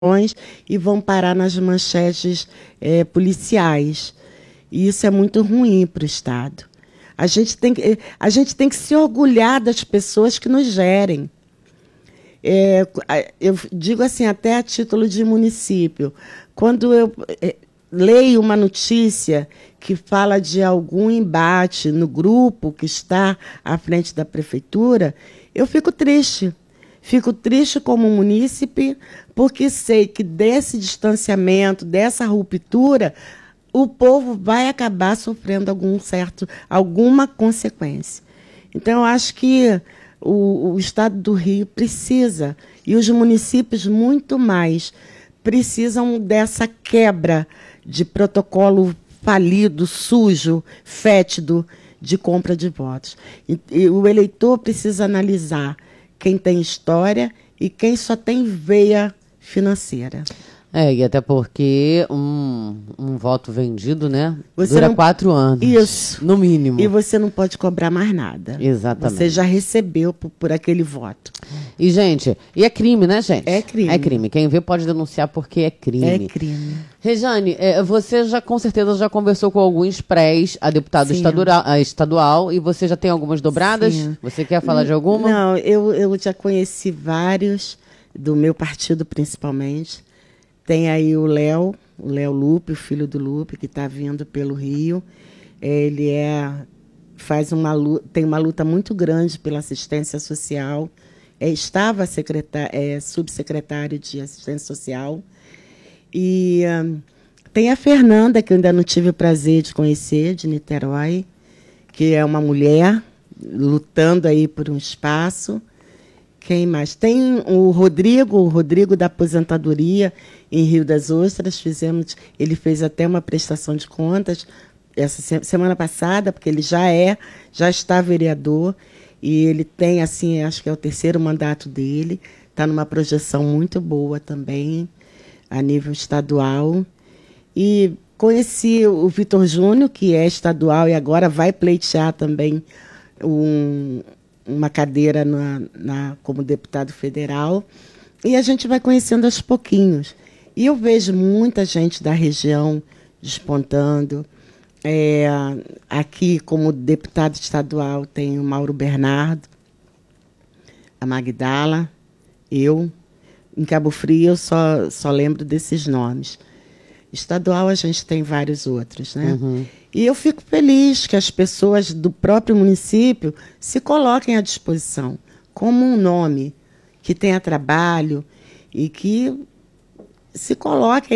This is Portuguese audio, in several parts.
e vão parar nas manchetes policiais. E isso é muito ruim para o Estado. A gente tem que se orgulhar das pessoas que nos gerem. Eu digo assim, até a título de município, quando eu leio uma notícia que fala de algum embate no grupo que está à frente da prefeitura, eu fico triste. Fico triste como munícipe, porque sei que desse distanciamento, dessa ruptura, o povo vai acabar sofrendo alguma consequência. Então, eu acho que o Estado do Rio precisa, e os municípios muito mais, precisam dessa quebra de protocolo falido, sujo, fétido de compra de votos. E o eleitor precisa analisar quem tem história e quem só tem veia financeira. E até porque um voto vendido, né? Você dura 4 anos. Isso. No mínimo. E você não pode cobrar mais nada. Exatamente. Você já recebeu por aquele voto. E, gente, é crime, né, gente? É crime. É crime. Quem vê pode denunciar porque é crime. É crime. Rejane, você com certeza já conversou com alguns prés a deputado estadual e você já tem algumas dobradas? Sim. Você quer falar de alguma? Não, eu já conheci vários, do meu partido principalmente. Tem aí o Léo Lupe, o filho do Lupe, que está vindo pelo Rio. Ele tem uma luta muito grande pela assistência social. Estava subsecretário de assistência social. E tem a Fernanda, que eu ainda não tive o prazer de conhecer, de Niterói, que é uma mulher lutando aí por um espaço. Quem mais? Tem o Rodrigo da aposentadoria em Rio das Ostras. Ele fez até uma prestação de contas essa semana passada, porque ele já está vereador, e ele tem, assim, acho que é o 3º mandato dele, está numa projeção muito boa também, a nível estadual. E conheci o Vitor Júnior, que é estadual e agora vai pleitear também uma cadeira como deputado federal, e a gente vai conhecendo aos pouquinhos. E eu vejo muita gente da região despontando. Aqui, como deputado estadual, tem o Mauro Bernardo, a Magdala, eu. Em Cabo Frio, eu só lembro desses nomes. Estadual, a gente tem vários outros, né? Uhum. E eu fico feliz que as pessoas do próprio município se coloquem à disposição como um nome que tenha trabalho e que se coloque aí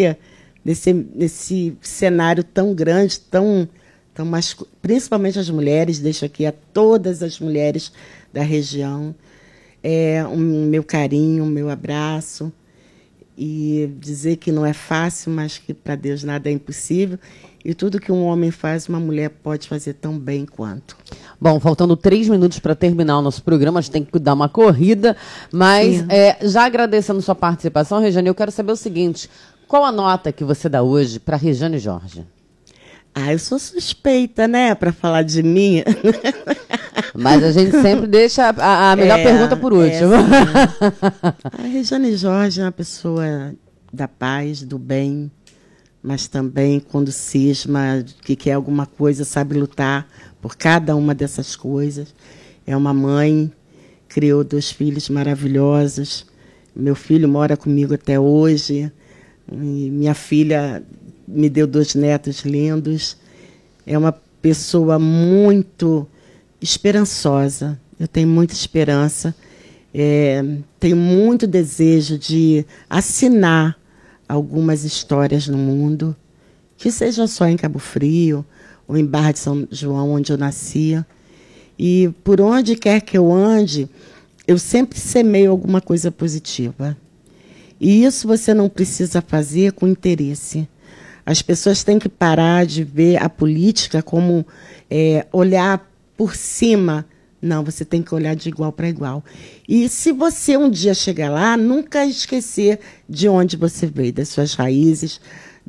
nesse cenário tão grande, principalmente as mulheres. Deixo aqui a todas as mulheres da região o meu carinho, o meu abraço, e dizer que não é fácil, mas que para Deus nada é impossível. E tudo que um homem faz, uma mulher pode fazer tão bem quanto. Bom, faltando 3 minutos para terminar o nosso programa, a gente tem que dar uma corrida, mas já agradecendo sua participação, Rejane, eu quero saber o seguinte: qual a nota que você dá hoje para Rejane Jorge? Eu sou suspeita, né, para falar de mim. Mas a gente sempre deixa a melhor pergunta por último. A Rejane Jorge é uma pessoa da paz, do bem, mas também, quando cisma, que quer alguma coisa, sabe lutar por cada uma dessas coisas. É uma mãe, criou 2 filhos maravilhosos. Meu filho mora comigo até hoje. E minha filha me deu 2 netos lindos. É uma pessoa muito esperançosa. Eu tenho muita esperança. Tenho muito desejo de assinar algumas histórias no mundo, que sejam só em Cabo Frio ou em Barra de São João, onde eu nasci. E por onde quer que eu ande, eu sempre semeio alguma coisa positiva. E isso você não precisa fazer com interesse. As pessoas têm que parar de ver a política como olhar por cima. Não, você tem que olhar de igual para igual. E se você um dia chegar lá, nunca esquecer de onde você veio, das suas raízes,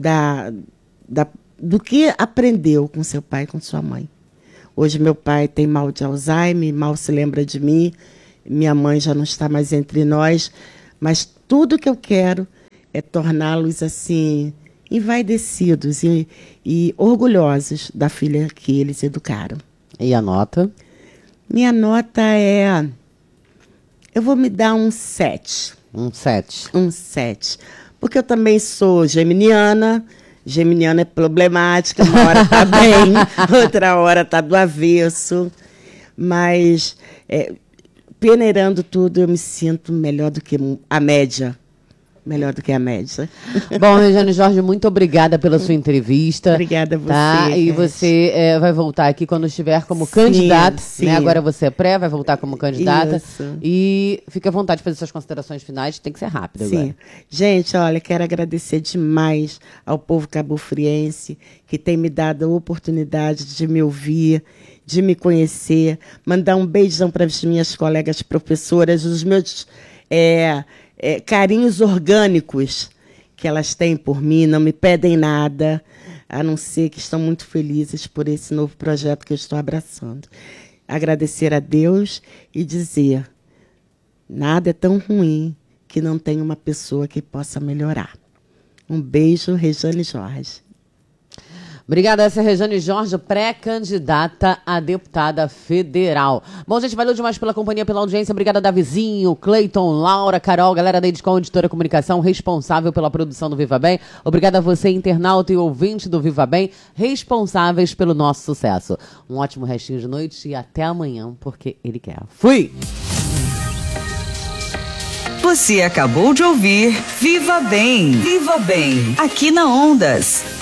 do que aprendeu com seu pai e com sua mãe. Hoje meu pai tem mal de Alzheimer, mal se lembra de mim. Minha mãe já não está mais entre nós. Mas tudo que eu quero torná-los assim envaidecidos e orgulhosos da filha que eles educaram. E a nota? Minha nota eu vou me dar um 7. Um 7. Um 7. Porque eu também sou geminiana. Geminiana é problemática, uma hora está bem, outra hora está do avesso. Mas, peneirando tudo, eu me sinto melhor do que a média. Melhor do que a média. Bom, Regiane Jorge, muito obrigada pela sua entrevista. Obrigada a você. Tá? E você vai voltar aqui quando estiver como candidata. Sim. Né? Agora você é pré, vai voltar como candidata. Isso. E fique à vontade de fazer suas considerações finais, tem que ser rápido agora. Sim. Gente, olha, quero agradecer demais ao povo cabofriense que tem me dado a oportunidade de me ouvir, de me conhecer. Mandar um beijão para as minhas colegas professoras, os meus carinhos orgânicos que elas têm por mim, não me pedem nada, a não ser que estão muito felizes por esse novo projeto que eu estou abraçando. Agradecer a Deus e dizer, nada é tão ruim que não tenha uma pessoa que possa melhorar. Um beijo, Regiane Jorge. Obrigada, essa é a Regiane Jorge, pré-candidata a deputada federal. Bom, gente, valeu demais pela companhia, pela audiência. Obrigada, Davizinho, Cleiton, Laura, Carol, galera da Edcom, editora Comunicação, responsável pela produção do Viva Bem. Obrigada a você, internauta e ouvinte do Viva Bem, responsáveis pelo nosso sucesso. Um ótimo restinho de noite e até amanhã, porque ele quer. Fui! Você acabou de ouvir Viva Bem, aqui na Ondas.